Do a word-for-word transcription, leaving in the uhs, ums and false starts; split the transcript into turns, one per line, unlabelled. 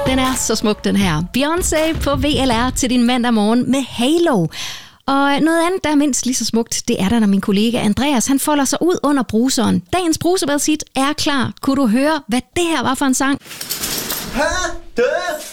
Den er så smuk, den her. Beyoncé på V L R til din mandag morgen med Halo. Og noget andet, der er mindst lige så smukt, det er der, når min kollega Andreas, han folder sig ud under bruseren. Dagens brusebadshit er klar. Kunne du høre, hvad det her var for en sang?
Hatte